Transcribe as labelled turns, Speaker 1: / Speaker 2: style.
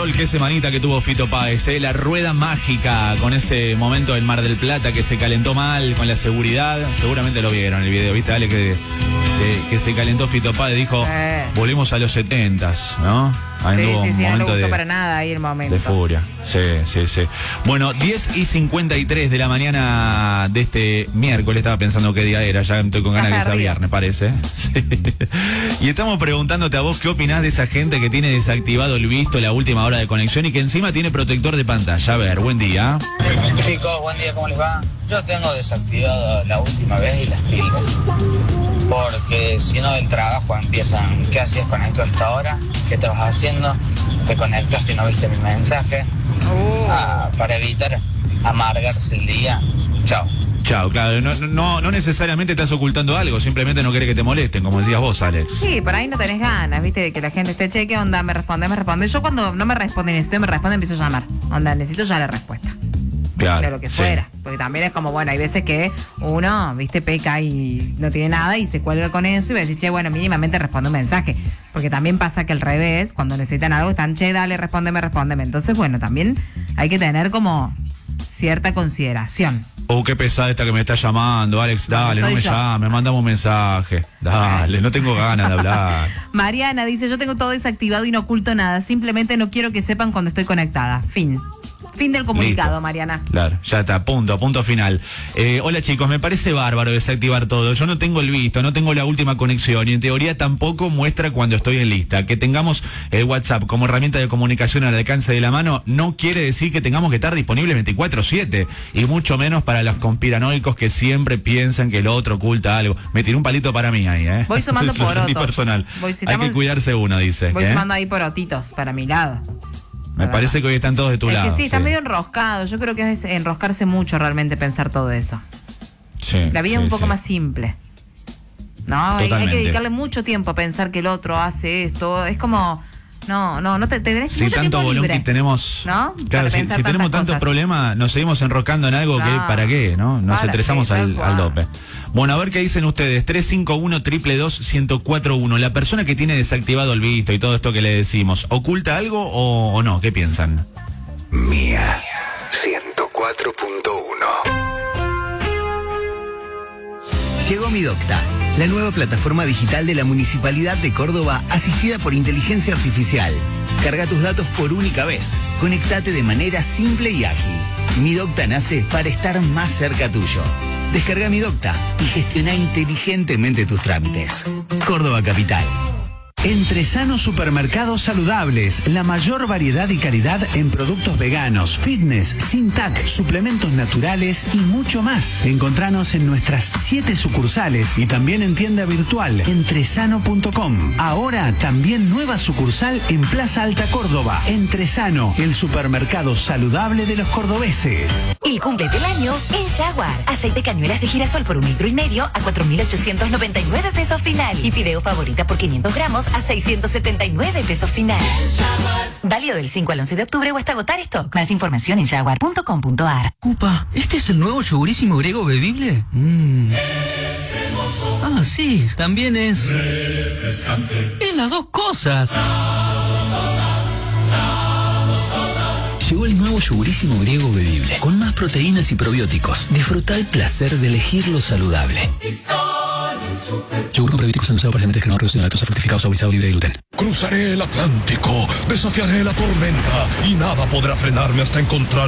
Speaker 1: Sol, qué semanita que tuvo Fito Páez, la rueda mágica con ese momento del Mar del Plata que se calentó mal con la seguridad. Seguramente lo vieron el video, ¿viste? Dale, que se calentó Fito Páez, dijo, volvimos a los 70s, ¿no?
Speaker 2: Sí, no le gustó para nada ahí el momento.
Speaker 1: De furia, sí. Bueno, 10:53 de la mañana de este miércoles, estaba pensando qué día era, ya estoy con ganas que sea viernes, parece. Sí. Y estamos preguntándote a vos qué opinás de esa gente que tiene desactivado el visto la última hora de conexión y que encima tiene protector de pantalla. A ver, buen día.
Speaker 3: Chicos, buen día, ¿cómo les va? Yo tengo desactivado la última vez y las pilas. Porque si no del trabajo empiezan, ¿qué hacías con esto a esta hora? ¿Qué estabas haciendo? ¿Te conectaste y no viste mi mensaje? Para evitar amargarse el día. Chao, claro, no necesariamente estás ocultando algo, simplemente no querés que te molesten, como decías vos, Alex.
Speaker 2: Sí, por ahí no tenés ganas, viste, de que la gente esté, ¿qué onda? Me responde. Yo cuando no me responde, necesito me responde, empiezo a llamar. Onda, necesito ya la respuesta.
Speaker 1: Claro,
Speaker 2: de lo que fuera, porque también es como, bueno, hay veces que uno, viste, peca y no tiene nada y se cuelga con eso y va a decir, che, bueno, mínimamente responde un mensaje, porque también pasa que al revés, cuando necesitan algo están, che, dale, respóndeme, entonces, bueno, también hay que tener como cierta consideración.
Speaker 1: Qué pesada esta que me está llamando, Alex, dale, no me llames, mándame un mensaje, dale, no tengo ganas de hablar.
Speaker 2: Mariana dice, yo tengo todo desactivado y no oculto nada, simplemente no quiero que sepan cuando estoy conectada, fin del comunicado. Listo. Mariana.
Speaker 1: Claro, ya está, punto final. Hola chicos, me parece bárbaro desactivar todo. Yo no tengo el visto, no tengo la última conexión y en teoría tampoco muestra cuando estoy en lista. Que tengamos el WhatsApp como herramienta de comunicación al alcance de la mano no quiere decir que tengamos que estar disponibles 24/7 y mucho menos para los conspiranoicos que siempre piensan que el otro oculta algo. Me tiré un palito para mí ahí, ¿eh?
Speaker 2: Voy sumando porotos.
Speaker 1: Personal. Hay que cuidarse uno, dice.
Speaker 2: Voy sumando ahí porotitos para mi lado.
Speaker 1: Me parece que hoy están todos de tu lado.
Speaker 2: Que sí, está medio enroscado. Yo creo que es enroscarse mucho realmente pensar todo eso.
Speaker 1: Sí,
Speaker 2: la vida es un poco más simple. ¿No? Hay que dedicarle mucho tiempo a pensar que el otro hace esto. Es como... No te tenés mucho
Speaker 1: tanto
Speaker 2: tiempo libre,
Speaker 1: tenemos,
Speaker 2: ¿no?
Speaker 1: Claro, si tenemos tanto problema, nos seguimos enroscando en algo que ¿para qué? ¿No? Nos estresamos al dope. Bueno, a ver qué dicen ustedes. 351-222-1041. La persona que tiene desactivado el visto y todo esto que le decimos, ¿oculta algo o no? ¿Qué piensan?
Speaker 4: Mía 104.1. Llegó Mi Docta, la nueva plataforma digital de la Municipalidad de Córdoba asistida por inteligencia artificial. Carga tus datos por única vez. Conectate de manera simple y ágil. Mi Docta nace para estar más cerca tuyo. Descarga Mi Docta y gestiona inteligentemente tus trámites. Córdoba Capital.
Speaker 5: Entresano Supermercados Saludables, la mayor variedad y calidad en productos veganos, fitness, sin TAC, suplementos naturales y mucho más. Encontranos en nuestras 7 sucursales y también en tienda virtual entresano.com. Ahora también nueva sucursal en Plaza Alta Córdoba. Entresano, el supermercado saludable de los cordobeses.
Speaker 6: El cumple del año en Jaguar. Aceite cañuelas de girasol por 1,5 litros a 4.899 pesos final. Y fideo favorita por 500 gramos a 679 pesos final. Válido del 5 al 11 de octubre o hasta agotar stock. Más información en jaguar.com.ar.
Speaker 7: Upa, ¿este es el nuevo yogurísimo griego bebible? Ah, sí, también es... Es las dos cosas. Llegó el nuevo yogurísimo griego bebible, con más proteínas y probióticos. Disfruta el placer de elegir lo saludable. Yogur con probióticos endulzado parcialmente descremado, reducido en lactosa, fructificado, saborizado, libre de gluten.
Speaker 8: Cruzaré el Atlántico, desafiaré la tormenta y nada podrá frenarme hasta encontrar